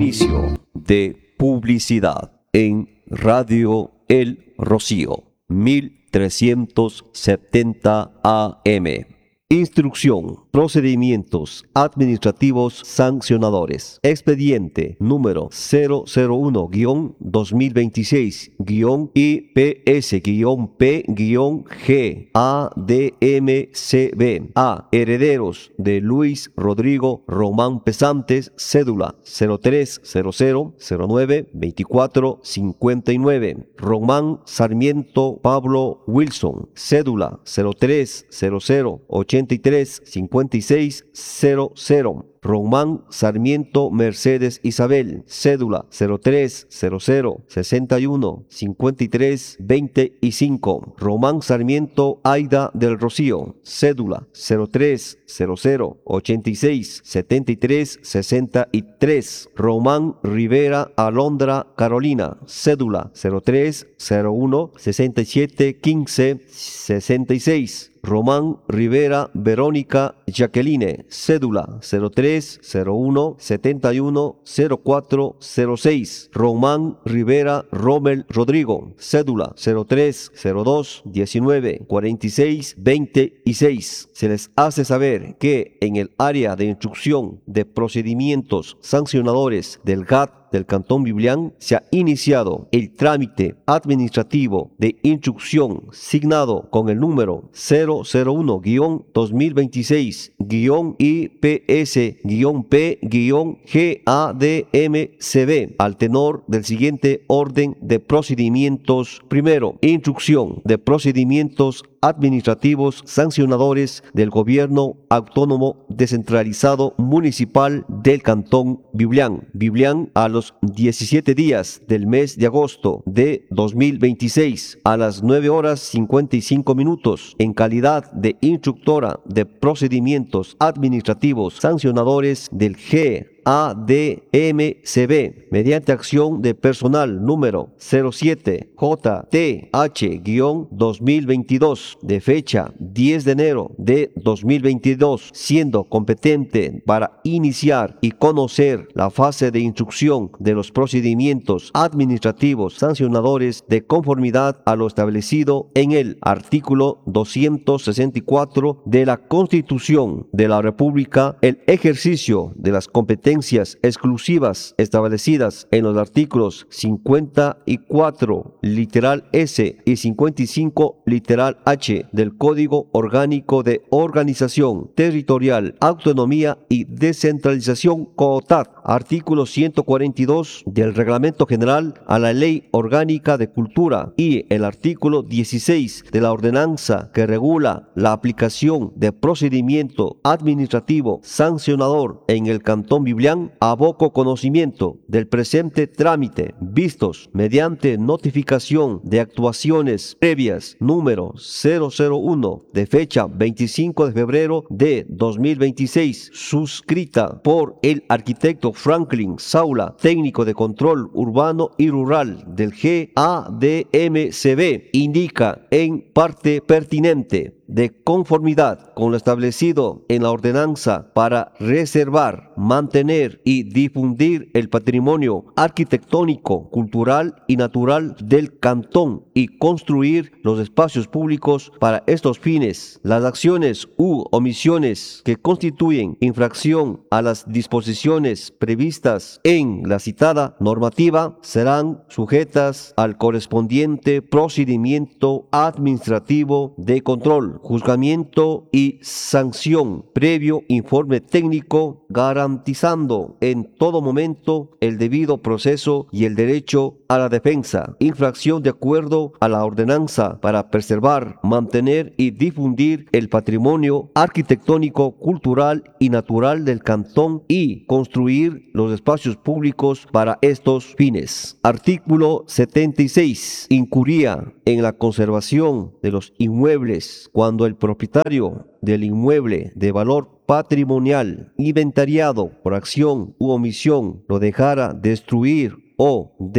Inicio de publicidad en Radio El Rocío, 1370 AM. Instrucción, procedimientos administrativos sancionadores. Expediente número 001-2026-PS-P-GADMCB. A. Herederos de Luis Rodrigo Román Pesantes, cédula 0300092459. Román Sarmiento Pablo Wilson, cédula 0300835600. Román Sarmiento Mercedes Isabel, cédula 0300615325. Román Sarmiento Aida del Rocío, cédula 0300867363. Román Rivera Alondra Carolina, cédula 0301671566. Román Rivera Verónica Jacqueline, cédula 0301710406. Román Rivera Rommel Rodrigo, cédula 0302194626. Se les hace saber que en el área de instrucción de procedimientos sancionadores del GAT del Cantón Biblián se ha iniciado el trámite administrativo de instrucción signado con el número 001-2026-IPS-P-GADMCB al tenor del siguiente orden de procedimientos. Primero, instrucción de procedimientos administrativos sancionadores del Gobierno Autónomo Descentralizado Municipal del Cantón Biblián. Biblián, a los 17 días del mes de agosto de 2026, a las 9:55, en calidad de instructora de procedimientos administrativos sancionadores del GADMCB, mediante acción de personal número 07-JTH-2022, de fecha 10 de enero de 2022, siendo competente para iniciar y conocer la fase de instrucción de los procedimientos administrativos sancionadores de conformidad a lo establecido en el artículo 264 de la Constitución de la República, el ejercicio de las competencias exclusivas establecidas en los artículos 54, literal S, y 55, literal H del Código Orgánico de Organización Territorial, Autonomía y Descentralización COTAD, artículo 142 del Reglamento General a la Ley Orgánica de Cultura y el artículo 16 de la ordenanza que regula la aplicación de procedimiento administrativo sancionador en el Cantón Biblián, aboco conocimiento del presente trámite, vistos mediante notificación de actuaciones previas número 001 de fecha 25 de febrero de 2026, suscrita por el arquitecto Franklin Saula, técnico de control urbano y rural del GADMCB, indica en parte pertinente de conformidad con lo establecido en la ordenanza para reservar, mantener y difundir el patrimonio arquitectónico, cultural y natural del cantón y construir los espacios públicos para estos fines. Las acciones u omisiones que constituyen infracción a las disposiciones previstas en la citada normativa serán sujetas al correspondiente procedimiento administrativo de control, juzgamiento y sanción, previo informe técnico, garantizando en todo momento el debido proceso y el derecho a la defensa. Infracción de acuerdo a la ordenanza para preservar, mantener y difundir el patrimonio arquitectónico, cultural y natural del cantón y construir los espacios públicos para estos fines. Artículo 76. Incuría en la conservación de los inmuebles cuando el propietario del inmueble de valor patrimonial inventariado por acción u omisión lo dejara destruir o deteriorar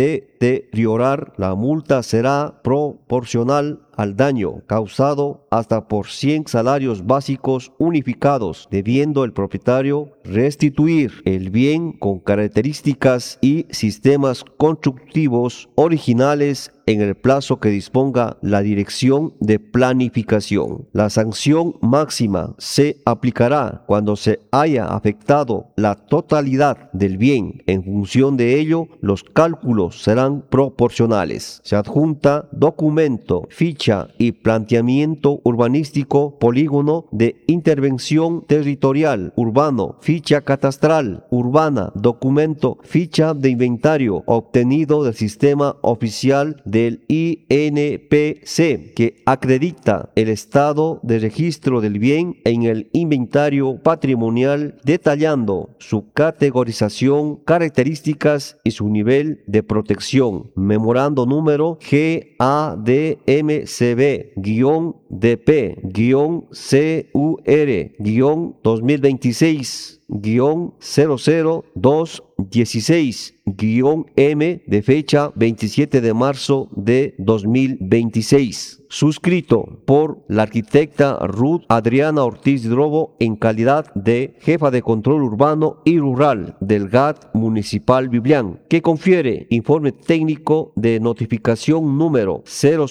deteriorar, la multa será proporcional al daño causado hasta por 100 salarios básicos unificados, debiendo el propietario restituir el bien con características y sistemas constructivos originales en el plazo que disponga la Dirección de Planificación. La sanción máxima se aplicará cuando se haya afectado la totalidad del bien. En función de ello, los cálculos serán proporcionales. Se adjunta documento, ficha y planteamiento urbanístico, polígono de intervención territorial urbano, ficha catastral urbana, documento, ficha de inventario obtenido del sistema oficial del INPC que acredita el estado de registro del bien en el inventario patrimonial, detallando su categorización, características y su nivel de protección. Memorando número GADMCB-CUR-2016-00216-M de fecha 27 de marzo de 2026. Suscrito por la arquitecta Ruth Adriana Ortiz Drobo en calidad de jefa de control urbano y rural del GAT Municipal Biblián, que confiere informe técnico de notificación número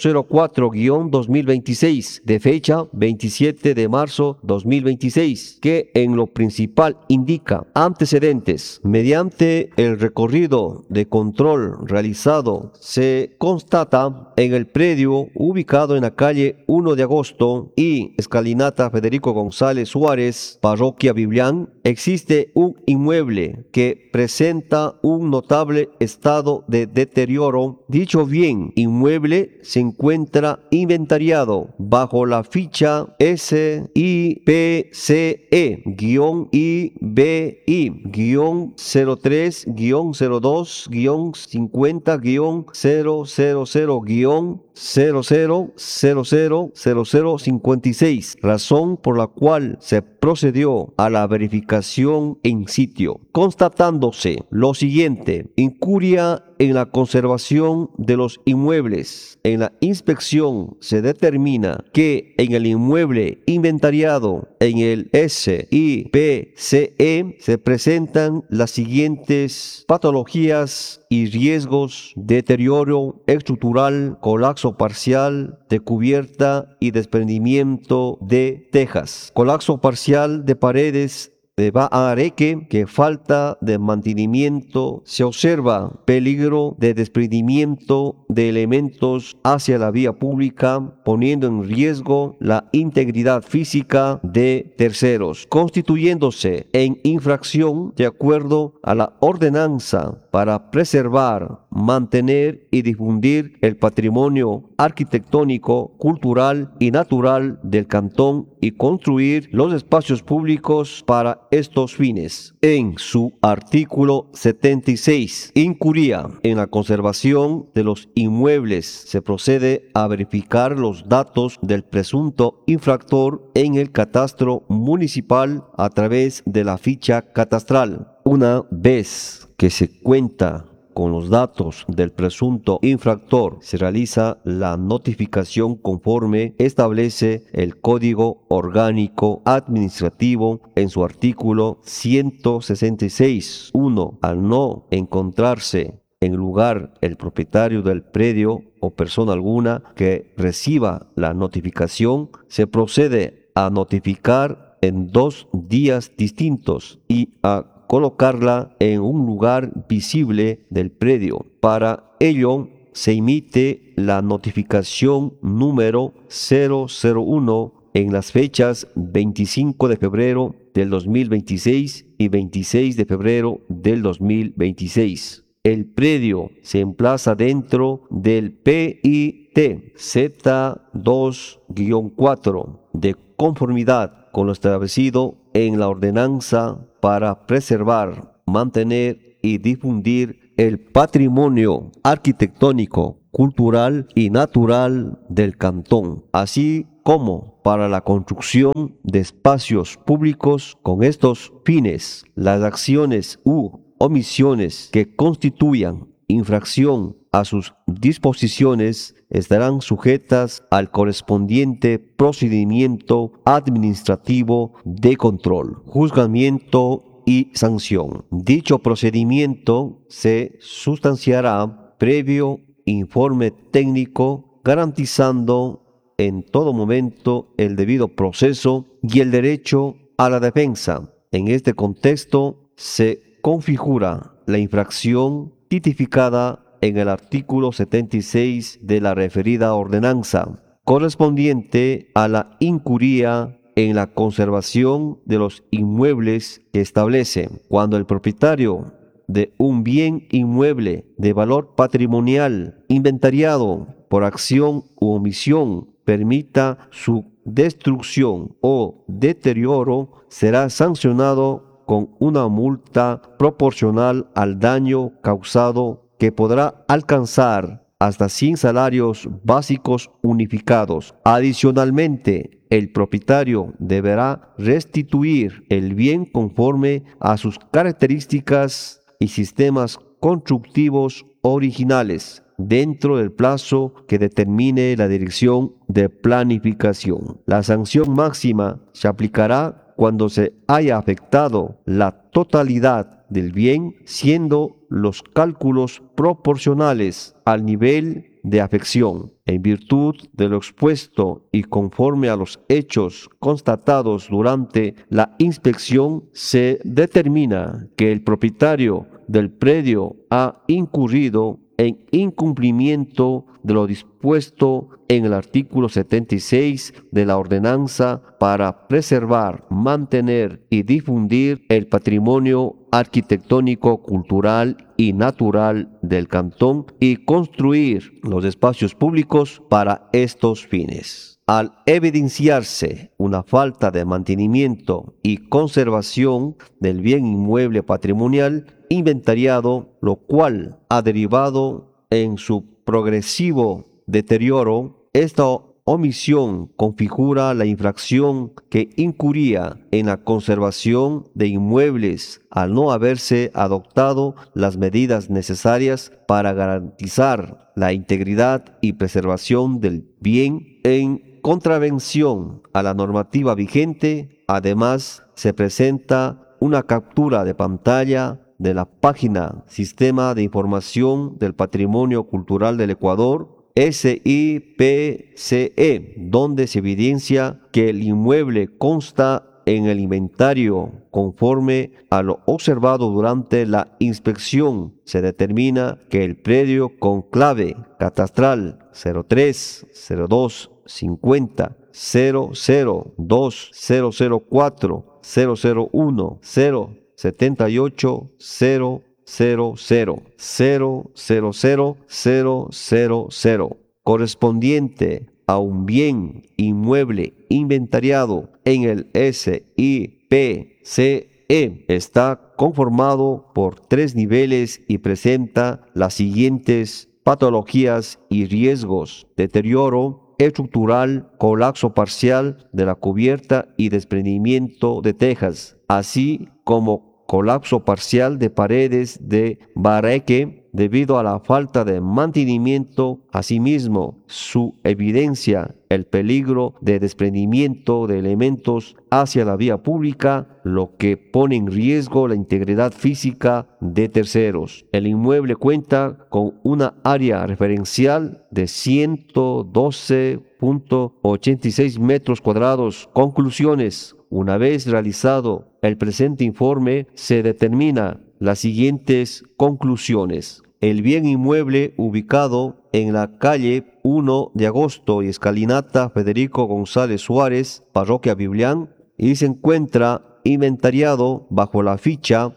004-2026 de fecha 27 de marzo 2026, que en lo principal indica antecedentes. Mediante el recorrido de control realizado, se constata en el predio ubicado en la calle 1 de agosto y escalinata Federico González Suárez, parroquia Biblián, existe un inmueble que presenta un notable estado de deterioro. Dicho bien inmueble se encuentra inventariado bajo la ficha SIPI-BI-03-003-000-000056, razón por la cual se procedió a la verificación en sitio, constatándose lo siguiente: incuria en la conservación de los inmuebles. En la inspección se determina que en el inmueble inventariado en el SIPCE se presentan las siguientes patologías y riesgos: deterioro estructural, colapso parcial de cubierta y desprendimiento de tejas, colapso parcial de paredes de bahareque, que falta de mantenimiento. Se observa peligro de desprendimiento de elementos hacia la vía pública, poniendo en riesgo la integridad física de terceros, constituyéndose en infracción de acuerdo a la ordenanza para preservar, mantener y difundir el patrimonio arquitectónico, cultural y natural del cantón y construir los espacios públicos para estos fines. En su artículo 76, incuria en la conservación de los inmuebles, se procede a verificar los datos del presunto infractor en el catastro municipal a través de la ficha catastral. Una vez que se cuenta con los datos del presunto infractor, se realiza la notificación conforme establece el Código Orgánico Administrativo en su artículo 166.1. Al no encontrarse en lugar el propietario del predio o persona alguna que reciba la notificación, se procede a notificar en 2 días distintos y a colocarla en un lugar visible del predio. Para ello se emite la notificación número 001 en las fechas 25 de febrero del 2026 y 26 de febrero del 2026. El predio se emplaza dentro del PIT Z2-4 de conformidad con lo establecido en la ordenanza para preservar, mantener y difundir el patrimonio arquitectónico, cultural y natural del cantón, así como para la construcción de espacios públicos con estos fines. Las acciones u omisiones que constituyan infracción a sus disposiciones estarán sujetas al correspondiente procedimiento administrativo de control, juzgamiento y sanción. Dicho procedimiento se sustanciará previo informe técnico, garantizando en todo momento el debido proceso y el derecho a la defensa. En este contexto se configura la infracción tipificada en el artículo 76 de la referida ordenanza, correspondiente a la incuria en la conservación de los inmuebles que establece cuando el propietario de un bien inmueble de valor patrimonial inventariado por acción u omisión permita su destrucción o deterioro, será sancionado con una multa proporcional al daño causado que podrá alcanzar hasta 100 salarios básicos unificados. Adicionalmente, el propietario deberá restituir el bien conforme a sus características y sistemas constructivos originales dentro del plazo que determine la Dirección de Planificación. La sanción máxima se aplicará cuando se haya afectado la totalidad del bien, siendo los cálculos proporcionales al nivel de afección. En virtud de lo expuesto y conforme a los hechos constatados durante la inspección, se determina que el propietario del predio ha incurrido en incumplimiento de lo dispuesto en el artículo 76 de la ordenanza para preservar, mantener y difundir el patrimonio arquitectónico, cultural y natural del cantón y construir los espacios públicos para estos fines. Al evidenciarse una falta de mantenimiento y conservación del bien inmueble patrimonial inventariado, lo cual ha derivado en su progresivo deterioro, esta omisión configura la infracción que incurría en la conservación de inmuebles al no haberse adoptado las medidas necesarias para garantizar la integridad y preservación del bien en contravención a la normativa vigente. Además, se presenta una captura de pantalla de la página Sistema de Información del Patrimonio Cultural del Ecuador, SIPCE, donde se evidencia que el inmueble consta en el inventario conforme a lo observado durante la inspección. Se determina que el predio con clave catastral 03 02 50 002 004 001 078 000 correspondiente a un bien inmueble inventariado en el SIPCE está conformado por 3 niveles y presenta las siguientes patologías y riesgos: deterioro estructural, colapso parcial de la cubierta y desprendimiento de tejas, así como colapso parcial de paredes de barraque debido a la falta de mantenimiento. Asimismo, su evidencia el peligro de desprendimiento de elementos hacia la vía pública, lo que pone en riesgo la integridad física de terceros. El inmueble cuenta con una área referencial de 112.86 metros cuadrados. Conclusiones: una vez realizado el presente informe, se determina las siguientes conclusiones. El bien inmueble ubicado en la calle 1 de agosto y escalinata Federico González Suárez, Parroquia Biblián, y se encuentra inventariado bajo la ficha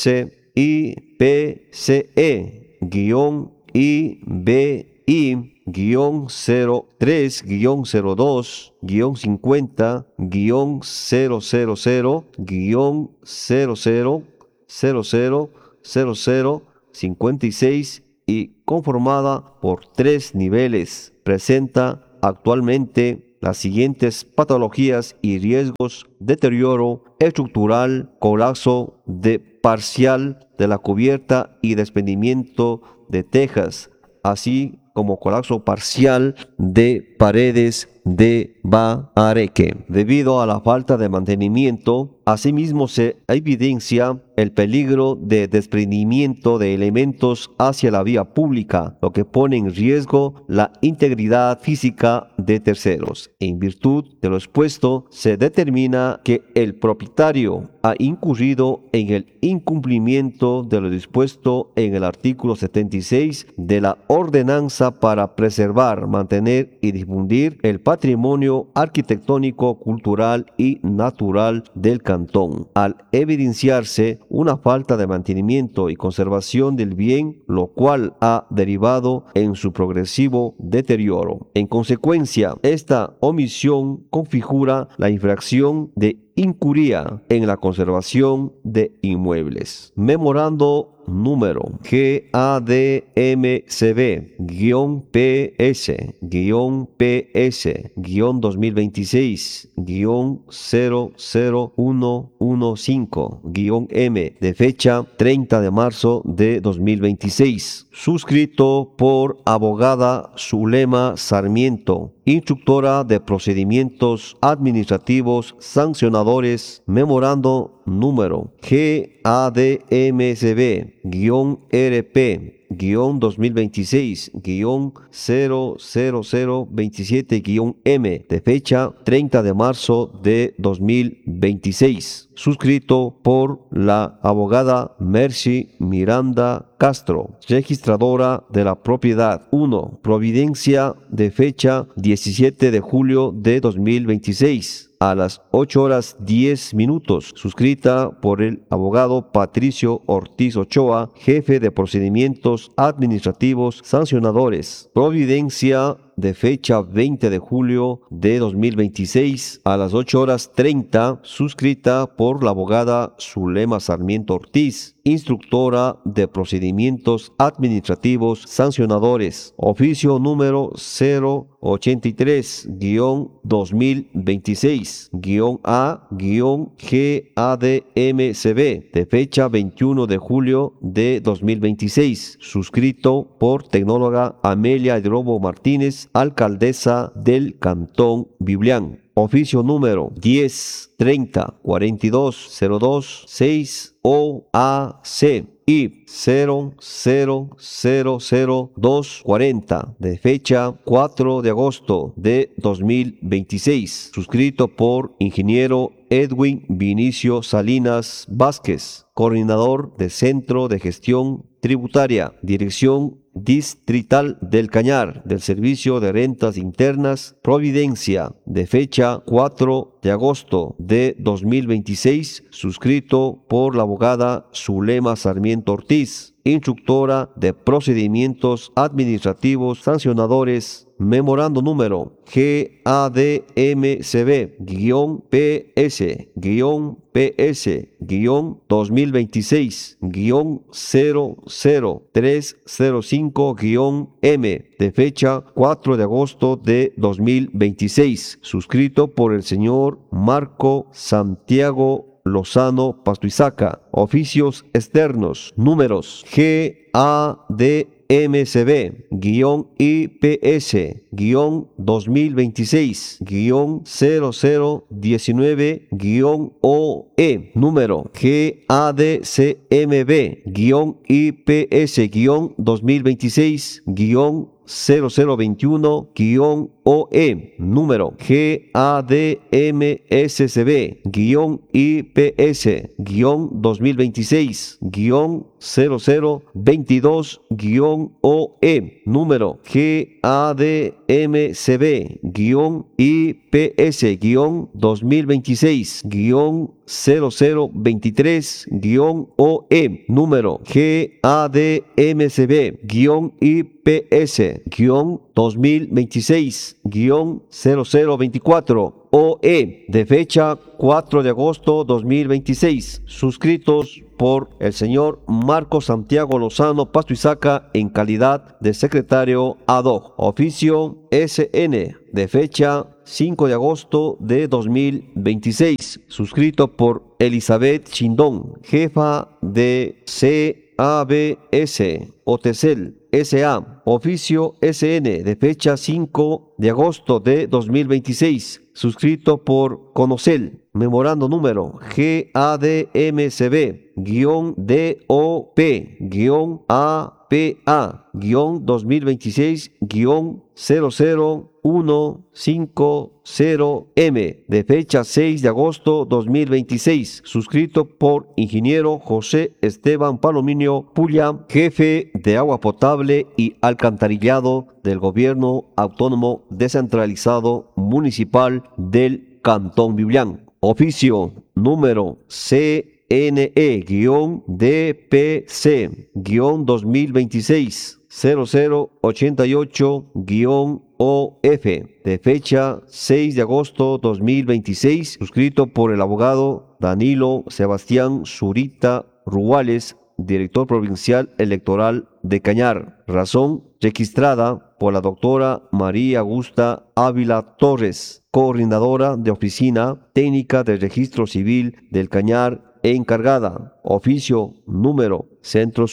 SIPI-B-50-03-02-50-00000056 y conformada por 3 niveles. Presenta actualmente las siguientes patologías y riesgos: deterioro estructural, colapso de parcial de la cubierta y desprendimiento de tejas, así como colapso parcial de paredes de Bahareque. Debido a la falta de mantenimiento, asimismo se evidencia el peligro de desprendimiento de elementos hacia la vía pública, lo que pone en riesgo la integridad física de terceros. En virtud de lo expuesto, se determina que el propietario ha incurrido en el incumplimiento de lo dispuesto en el artículo 76 de la Ordenanza para preservar, mantener y difundir el patrimonio arquitectónico, cultural y natural del cantón, al evidenciarse una falta de mantenimiento y conservación del bien, lo cual ha derivado en su progresivo deterioro. En consecuencia, esta omisión configura la infracción de incuria en la conservación de inmuebles. Memorando número GADMCB-PS-PS-00115-M de fecha 30 de marzo de 2026, suscrito por abogada Zulema Sarmiento, instructora de procedimientos administrativos sancionadores. Memorando número GADMCB-RP-2026-00027-M de fecha 30 de marzo de 2026, suscrito por la abogada Mercy Miranda Castro, registradora de la propiedad. 1. Providencia de fecha 17 de julio de 2026. A las 8:10, suscrita por el abogado Patricio Ortiz Ochoa, jefe de procedimientos administrativos sancionadores. Providencia de fecha 20 de julio de 2026 a las 8:30, suscrita por la abogada Zulema Sarmiento Ortiz, instructora de procedimientos administrativos sancionadores. Oficio número 083-2026-A-GADMCB de fecha 21 de julio de 2026, suscrito por tecnóloga Amelia Drobo Martínez, alcaldesa del Cantón Biblián. Oficio número 10-30-42-02-6 y 0000240 de fecha 4 de agosto de 2026, suscrito por ingeniero Edwin Vinicio Salinas Vázquez, coordinador del Centro de Gestión Tributaria, Dirección Distrital del Cañar, del Servicio de Rentas Internas, Providencia, de fecha 4 de agosto de 2026, suscrito por la abogada Zulema Sarmiento Ortiz, instructora de procedimientos administrativos sancionadores. Memorando número GADMCB-PS-PS-2026-00305-M de fecha 4 de agosto de 2026, suscrito por el señor Marco Santiago Lozano Pastuizaca. Oficios externos. Números GADMCB-IPS-2026-0019-OE. Número GADCMB-IPS-2026-0021-OE. Número GADMSCB-IPS-2026-0022-OE. Número GADMCB-IPS-2026-0023-OE. Número GADMCB-IPS-2026-0024-OE de fecha 4 de agosto 2026, suscritos por el señor Marco Santiago Lozano Pastuizaca en calidad de secretario ad hoc. Oficio SN de fecha 5 de agosto de 2026, suscrito por Elizabeth Chindón, jefa de CABS Otecel S.A. Oficio SN de fecha 5 de agosto de 2026, suscrito por Conocel, memorando número GADMCB-DOP-APA-00150M de fecha 6 de agosto 2026, suscrito por ingeniero José Esteban Palominio Pulla, jefe de agua potable y alcantarillado del Gobierno Autónomo Descentralizado Municipal del Cantón Biblián. Oficio número CNE-DPC-2026 0088-OF de fecha 6 de agosto 2026, suscrito por el abogado Danilo Sebastián Zurita Ruales, director provincial electoral de Cañar. Razón registrada por la doctora María Augusta Ávila Torres, coordinadora de Oficina Técnica de Registro Civil del Cañar, encargada. Oficio número Centro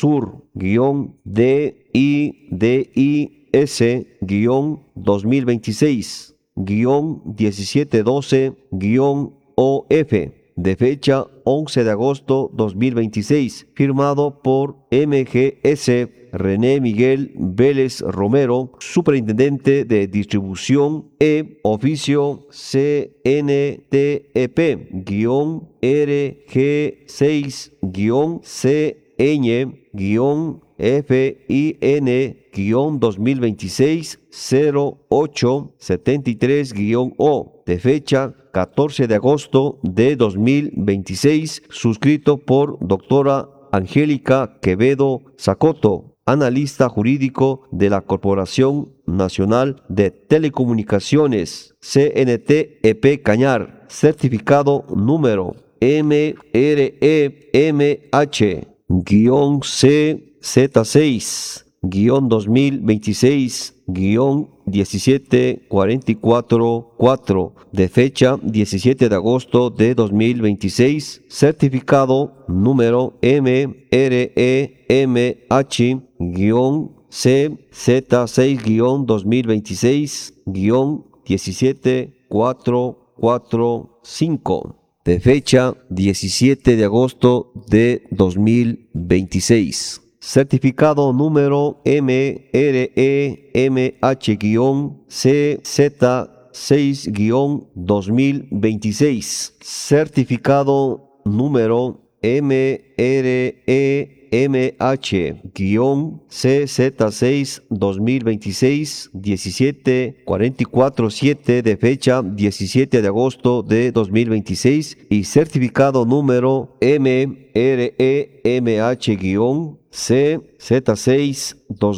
Sur-DIDIS-1712-OF de fecha 11 de agosto 2026, firmado por MGS René Miguel Vélez Romero, Superintendente de Distribución oficio CNTP-CN-FIN-2026 0873-O de fecha 14 de agosto de 2026, suscrito por doctora Angélica Quevedo Zacoto, analista jurídico de la Corporación Nacional de Telecomunicaciones, CNTEP Cañar, certificado número MREMH-CZ6-2026-17444 de fecha 17 de agosto de 2026, certificado número MREMH-CZ6-2026-17445 de fecha 17 de agosto de 2026. Certificado número MREMH-CZ6-2026. Certificado número MREMH-CZ6 2026-17447 de fecha 17 de agosto de 2026 y certificado número MREMH-CZ6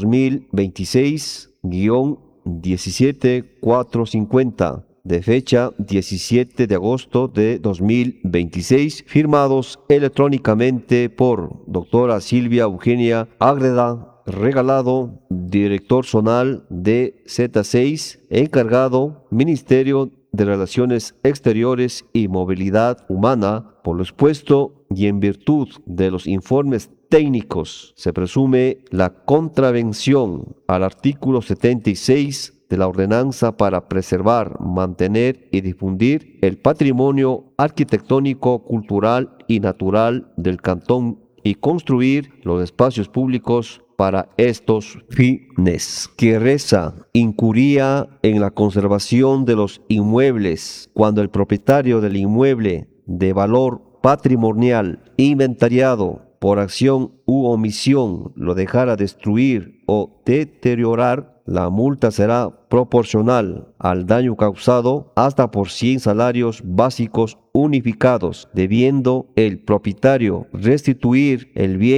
2026-17450 de fecha 17 de agosto de 2026, firmados electrónicamente por doctora Silvia Eugenia Ágreda Regalado, director zonal de Z6, encargado Ministerio de Relaciones Exteriores y Movilidad Humana. Por lo expuesto y en virtud de los informes técnicos, se presume la contravención al artículo 76 de la Ordenanza para preservar, mantener y difundir el patrimonio arquitectónico, cultural y natural del cantón y construir los espacios públicos para estos fines. Que reza, incuría en la conservación de los inmuebles cuando el propietario del inmueble de valor patrimonial inventariado por acción u omisión lo dejara destruir o deteriorar, la multa será proporcional al daño causado hasta por 100 salarios básicos unificados, debiendo el propietario restituir el bien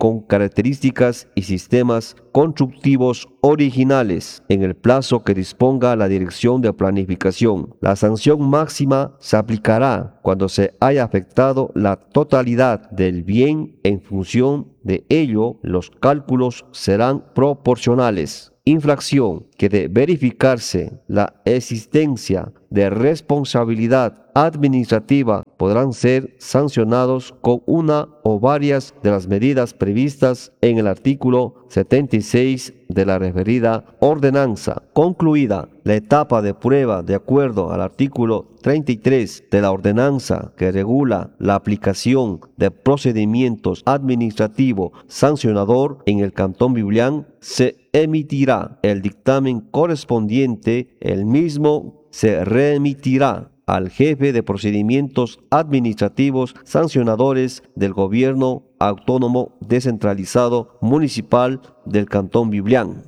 con características y sistemas constructivos originales en el plazo que disponga la Dirección de Planificación. La sanción máxima se aplicará cuando se haya afectado la totalidad del bien. En función de ello, los cálculos serán proporcionales. Infracción que de verificarse la existencia de responsabilidad administrativa podrán ser sancionados con una o varias de las medidas previstas en el artículo 76 de la referida ordenanza. Concluida la etapa de prueba de acuerdo al artículo 33 de la ordenanza que regula la aplicación de procedimientos administrativos sancionador en el Cantón Biblián, se emitirá el dictamen correspondiente. El mismo se remitirá al jefe de procedimientos administrativos sancionadores del Gobierno Autónomo Descentralizado Municipal del Cantón Biblián.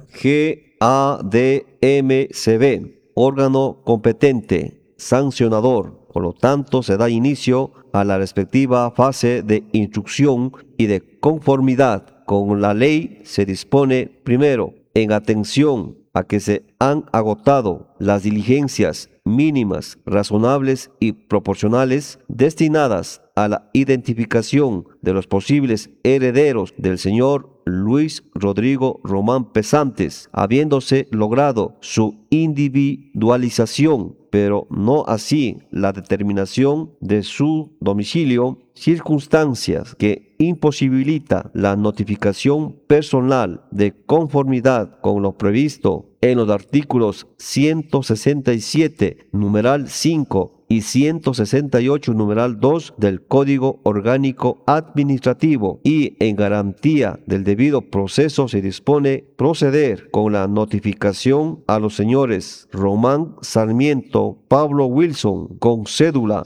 GADMCB, órgano competente, sancionador. Por lo tanto, se da inicio a la respectiva fase de instrucción y de conformidad con la ley. Se dispone, primero, en atención a que se han agotado las diligencias mínimas, razonables y proporcionales destinadas a la identificación de los posibles herederos del señor Luis Rodrigo Román Pesantes, habiéndose logrado su individualización, pero no así la determinación de su domicilio, circunstancias que imposibilita la notificación personal de conformidad con lo previsto en los artículos 167, numeral 5 y 168, numeral 2 del Código Orgánico Administrativo, y en garantía del debido proceso se dispone proceder con la notificación a los señores Román Sarmiento Pablo Wilson con cédula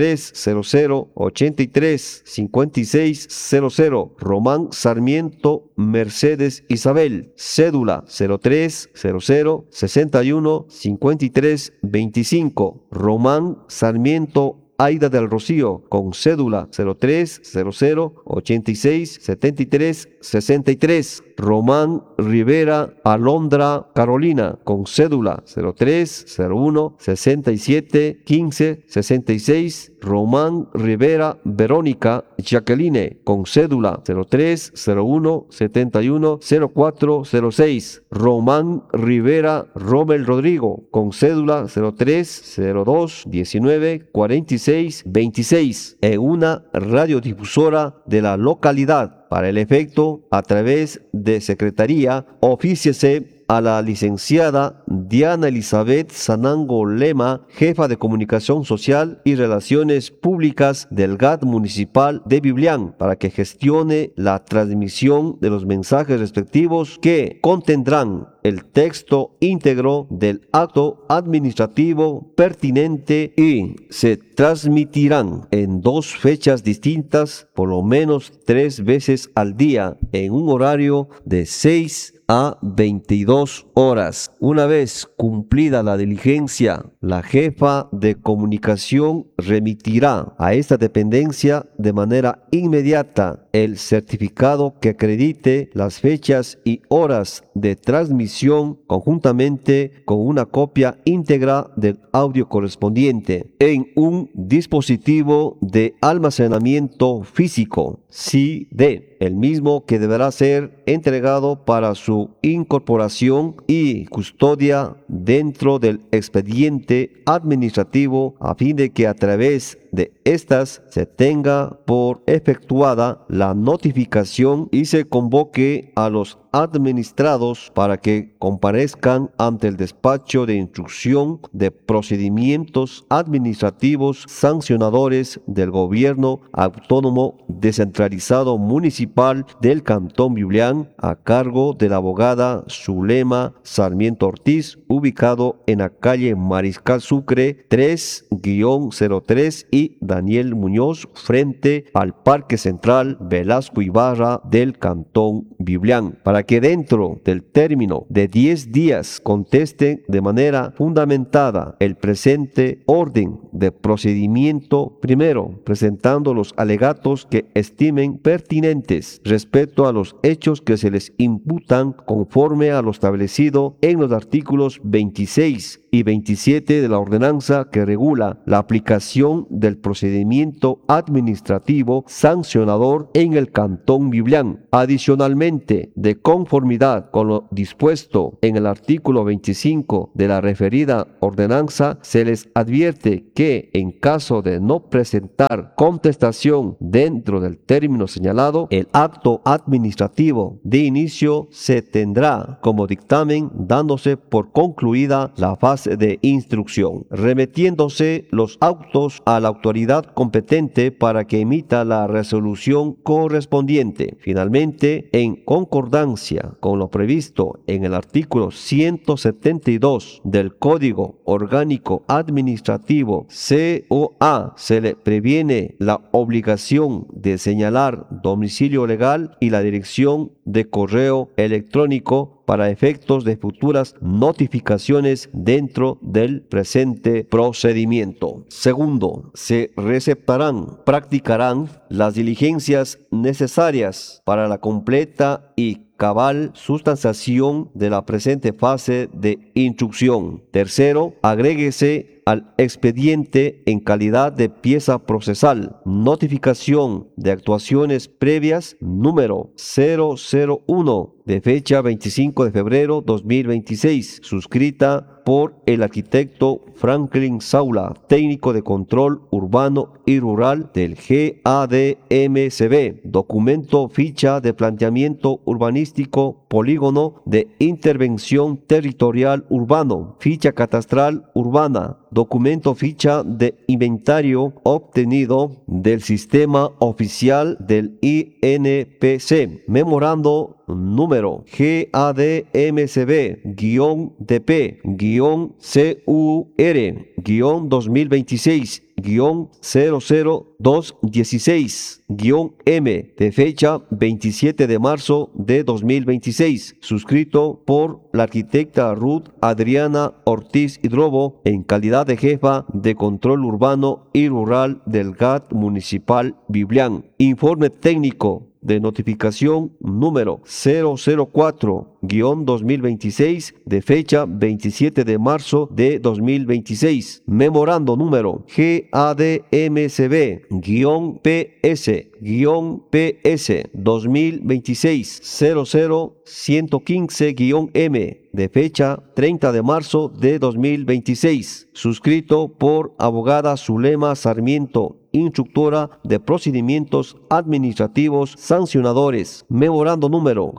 0300835600, Román Sarmiento Mercedes Isabel, cédula 0300615325, Román Sarmiento Aida del Rocío con cédula 0300867363, Román Rivera Alondra Carolina con cédula 0301671566, Román Rivera Verónica Jacqueline con cédula 0301710406, Román Rivera Rommel Rodrigo con cédula 0302194626, en una radiodifusora de la localidad. Para el efecto, a través de Secretaría, ofíciese a la licenciada Diana Elizabeth Sanango Lema, jefa de Comunicación Social y Relaciones Públicas del GAT Municipal de Biblián, para que gestione la transmisión de los mensajes respectivos que contendrán el texto íntegro del acto administrativo pertinente y se transmitirán en 2 fechas distintas, por lo menos 3 veces al día, en un horario de 6 a 22 horas. Una vez cumplida la diligencia, la jefa de comunicación remitirá a esta dependencia de manera inmediata el certificado que acredite las fechas y horas de transmisión, conjuntamente con una copia íntegra del audio correspondiente, en un dispositivo de almacenamiento físico, CD, el mismo que deberá ser entregado para su incorporación y custodia dentro del expediente administrativo, a fin de que a través de estas se tenga por efectuada la notificación y se convoque a los administrados para que comparezcan ante el despacho de instrucción de procedimientos administrativos sancionadores del Gobierno Autónomo Descentralizado Municipal del Cantón Biblián, a cargo de la abogada Zulema Sarmiento Ortiz, ubicado en la calle Mariscal Sucre 3-03 y Daniel Muñoz frente al Parque Central Velasco Ibarra del Cantón Biblián, para que dentro del término de 10 días contesten de manera fundamentada el presente orden de procedimiento, primero presentando los alegatos que estimen pertinentes respecto a los hechos que se les imputan conforme a lo establecido en los artículos 26 y 27 de la ordenanza que regula la aplicación del procedimiento administrativo sancionador en el Cantón Biblián. Adicionalmente, de conformidad con lo dispuesto en el artículo 25 de la referida ordenanza, se les advierte que en caso de no presentar contestación dentro del término señalado, el acto administrativo de inicio se tendrá como dictamen, dándose por concluida la fase de instrucción, remitiéndose los autos a la autoridad competente para que emita la resolución correspondiente. Finalmente, en concordancia con lo previsto en el artículo 172 del Código Orgánico Administrativo COA, se le previene la obligación de señalar domicilio legal y la dirección de correo electrónico para efectos de futuras notificaciones dentro del presente procedimiento. Segundo, se receptarán, practicarán las diligencias necesarias para la completa y cabal sustanciación de la presente fase de instrucción. Tercero, agréguese al expediente en calidad de pieza procesal notificación de actuaciones previas número 001 de fecha 25 de febrero 2026, suscrita por el arquitecto Franklin Saula, técnico de control urbano y rural del GADMCB, documento ficha de planteamiento urbanístico, polígono de intervención territorial urbano, ficha catastral urbana, documento ficha de inventario obtenido del sistema oficial del INPC, memorando número GADMCB-DP-CUR-00216-M de fecha 27 de marzo de 2026, suscrito por la arquitecta Ruth Adriana Ortiz Hidrobo en calidad de jefa de control urbano y rural del GAT municipal Biblián. Informe técnico de notificación número 004-2026 de fecha 27 de marzo de 2026. Memorando número GADMCB-PS 2026 00115-M de fecha 30 de marzo de 2026, suscrito por abogada Zulema Sarmiento, instructora de procedimientos administrativos sancionadores. Memorando número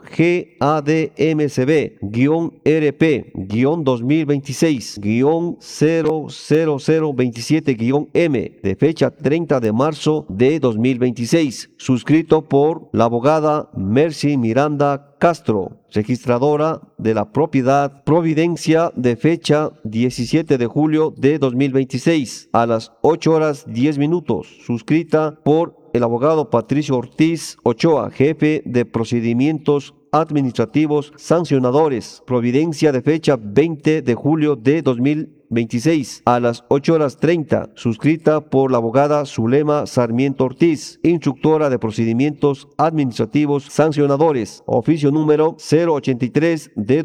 GADMCB-RP-2026-00027-M de fecha 30 de marzo de 2026, suscrito por la abogada Mercy Miranda Castro, registradora de la propiedad Providencia de fecha 17 de julio de 2026 a las 8:10, suscrita por el abogado Patricio Ortiz Ochoa, jefe de procedimientos administrativos sancionadores, Providencia de fecha 20 de julio de 2026 a las 8:30, suscrita por la abogada Zulema Sarmiento Ortiz, instructora de procedimientos administrativos sancionadores, oficio número 083 de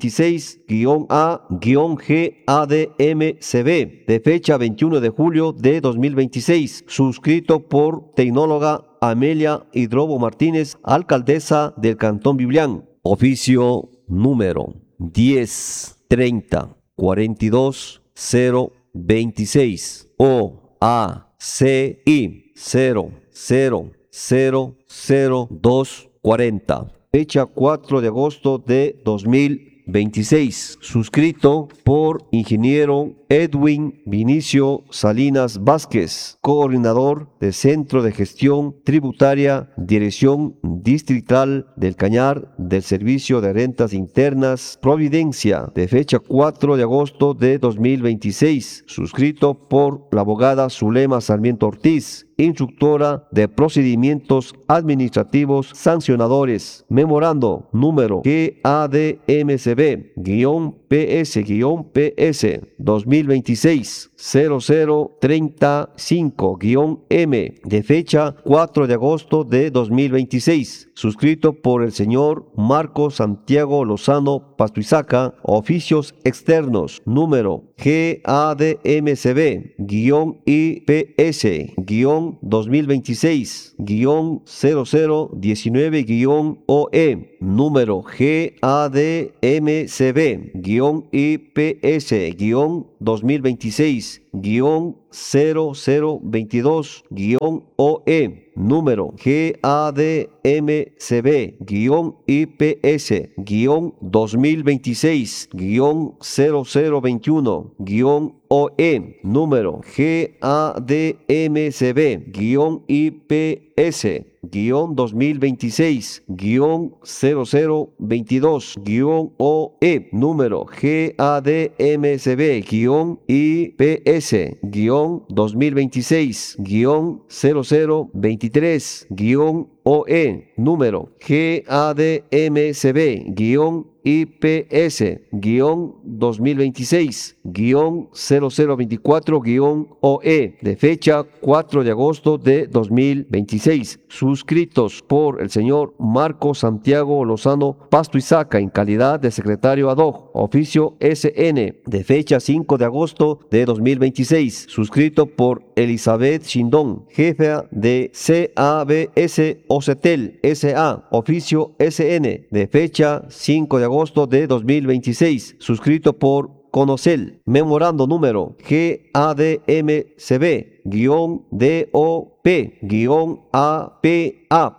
2026-A-GADMCB de fecha 21 de julio de 2026, suscrito por tecnóloga Amelia Hidrobo Martínez, alcaldesa del Cantón Biblián. Oficio número 1030-42026 OACI 000240. Fecha 4 de agosto de 2026. 2026, suscrito por ingeniero Edwin Vinicio Salinas Vázquez, coordinador del Centro de Gestión Tributaria, Dirección Distrital del Cañar del Servicio de Rentas Internas, Providencia, de fecha 4 de agosto de 2026, suscrito por la abogada Zulema Sarmiento Ortiz, instructora de procedimientos administrativos sancionadores. Memorando número GADMCB-PS-PS 2026 0035-M de fecha 4 de agosto de 2026, suscrito por el señor Marco Santiago Lozano Pastuizaca, oficios externos, número GADMCB-IPS-2026-0019-OE, número GADMCB-IPS-2026-0022-OE, número GADMCB-IPS-2026-0021-OE, número GADMCB-IPS-2026-0022-OE, número GADMCB-IPS-2026-0023-OE, número GADMCB-IPS-2026-0024-OE, de fecha 4 de agosto de 2026, suscritos por el señor Marco Santiago Lozano Pastuizaca en calidad de secretario ad hoc, oficio SN, de fecha 5 de agosto de 2026, suscrito por Elizabeth Shindón, jefa de CABS Ocetel S.A., oficio SN, de fecha 5 de agosto de 2026, suscrito por Conocel. Memorando número GADMCB-DOP-APA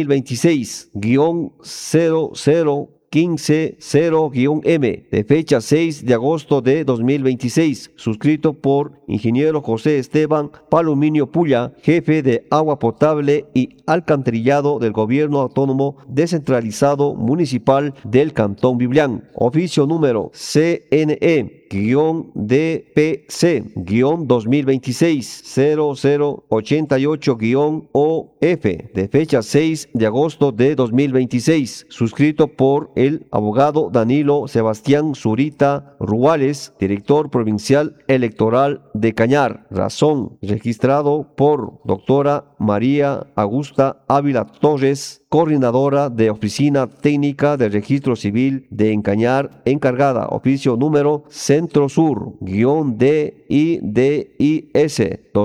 2026-0015-0-M de fecha 6 de agosto de 2026, suscrito por ingeniero José Esteban Paluminio Pulla, jefe de agua potable y alcantarillado del Gobierno Autónomo Descentralizado Municipal del Cantón Biblián, oficio número CNE-DPC-2026-0088-OF de fecha 6 de agosto de 2026, suscrito por el abogado Danilo Sebastián Zurita Ruales, director provincial electoral de Cañar. Razón, registrado por doctora María Augusta Ávila Torres, coordinadora de Oficina Técnica del Registro Civil de Encañar, encargada, oficio número Centro Sur-DIDIS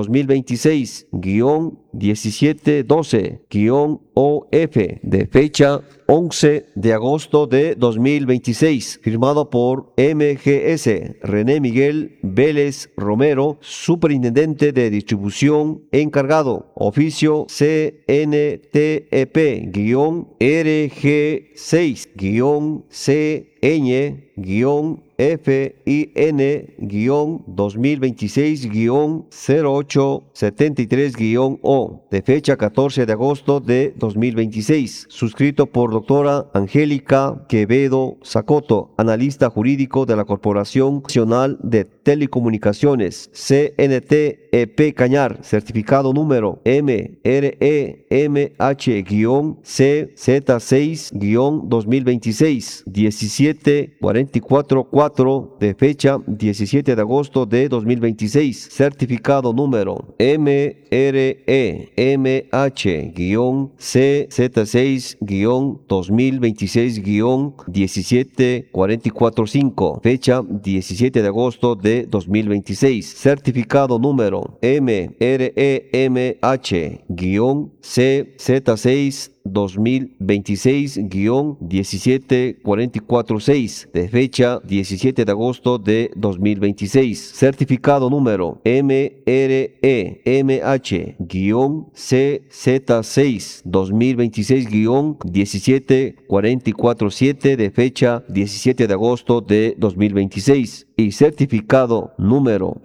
2026-1712-OF de fecha 11 de agosto de 2026, firmado por MGS René Miguel Vélez Romero, superintendente de distribución encargado, oficio CNTEP-CN-FIN-2026-0873-O de fecha 14 de agosto de 2026, suscrito por doctora Angélica Quevedo Zacoto, analista jurídico de la Corporación Nacional de Telecomunicaciones, CNTEP Cañar, certificado número MREMH-CZ6-2026 17444 de fecha 17 de agosto de 2026, certificado número MREMH-CZ6-2026-17445, fecha 17 de agosto de 2026, certificado número MREMH-CZ6 2026-17446 de fecha 17 de agosto de 2026. Certificado número MREMH-CZ6 2026-17447 de fecha 17 de agosto de 2026. Y certificado número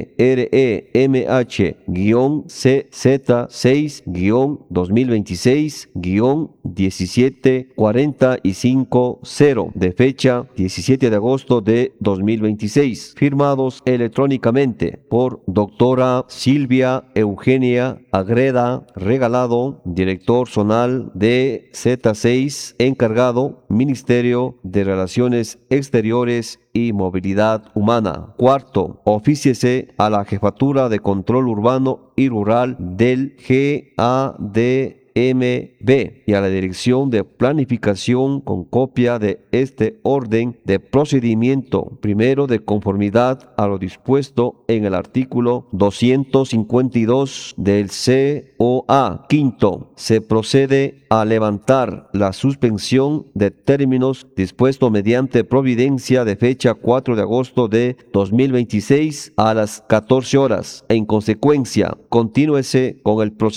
MREMH-CZ6-2026-17450 de fecha 17 de agosto de 2026, firmados electrónicamente por doctora Silvia Eugenia Agreda Regalado, director zonal de Z6, encargado, Ministerio de Relaciones Exteriores y Movilidad Humana. Cuarto, ofíciese a la Jefatura de Control Urbano y Rural del GADMB y a la Dirección de Planificación con copia de este orden de procedimiento, primero de conformidad a lo dispuesto en el artículo 252 del COA. Quinto, se procede a levantar la suspensión de términos dispuesto mediante providencia de fecha 4 de agosto de 2026 a las 14 horas. En consecuencia, continúese con el procedimiento